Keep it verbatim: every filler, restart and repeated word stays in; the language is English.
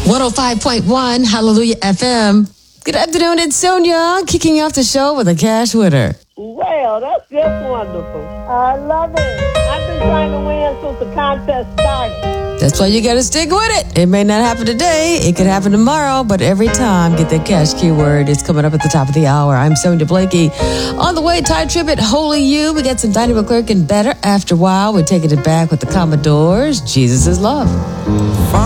one oh five point one, Hallelujah F M. Good afternoon, it's Sonia, kicking off the show with a cash winner. Well, that's just wonderful. I love it. I've been trying to win since the contest started. That's why you got to stick with it. It may not happen today. It could happen tomorrow. But every time, get that cash keyword. It's coming up at the top of the hour. I'm Sonia Blakey. On the way, Ty Tribbett, Holy You. We got some Donnie McClurkin, Better After a While. We're taking it back with the Commodores. Jesus is Love.